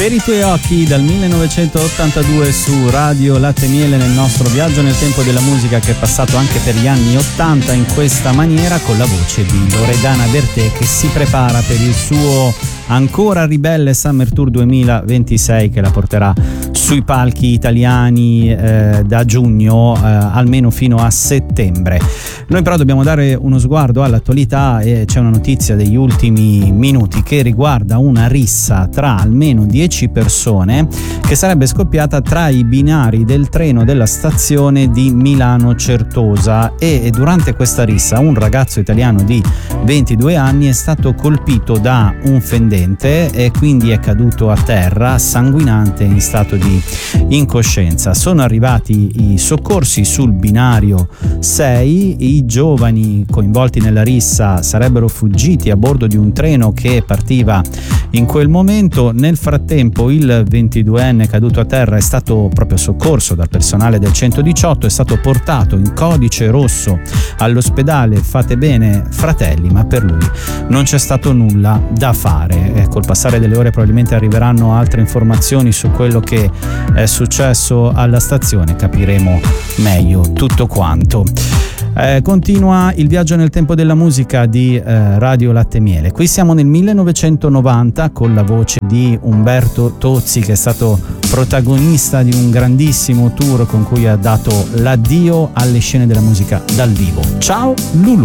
Per i tuoi occhi dal 1982 su Radio Latte e Miele, nel nostro viaggio nel tempo della musica che è passato anche per gli anni 80 in questa maniera, con la voce di Loredana Bertè che si prepara per il suo ancora ribelle Summer Tour 2026 che la porterà sui palchi italiani da giugno almeno fino a settembre. Noi però dobbiamo dare uno sguardo all'attualità e c'è una notizia degli ultimi minuti che riguarda una rissa tra almeno 10 persone che sarebbe scoppiata tra i binari del treno della stazione di Milano Certosa, e durante questa rissa un ragazzo italiano di 22 anni è stato colpito da un fendente e quindi è caduto a terra sanguinante in stato di incoscienza. Sono arrivati i soccorsi sul binario 6, i giovani coinvolti nella rissa sarebbero fuggiti a bordo di un treno che partiva in quel momento. Nel frattempo il 22enne caduto a terra è stato proprio soccorso dal personale del 118, è stato portato in codice rosso all'ospedale Fate Bene Fratelli, ma per lui non c'è stato nulla da fare. Col passare delle ore probabilmente arriveranno altre informazioni su quello che è successo alla stazione, capiremo meglio tutto quanto. Continua il viaggio nel tempo della musica di Radio Latte e Miele. Qui siamo nel 1990 con la voce di Umberto Tozzi, che è stato protagonista di un grandissimo tour con cui ha dato l'addio alle scene della musica dal vivo. Ciao Lulu.